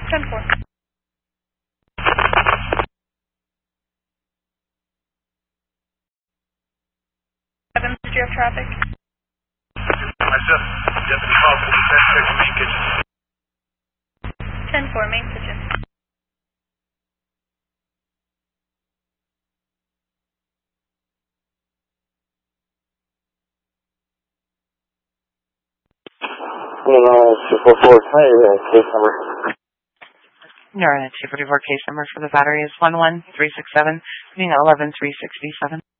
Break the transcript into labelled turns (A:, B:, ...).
A: 10-4. 7, did you have traffic?
B: Myself, Deputy Hoffman, check main kitchen.
A: 10-4, main kitchen.
C: You're on a 244 case number for the battery is 11367, being 11367.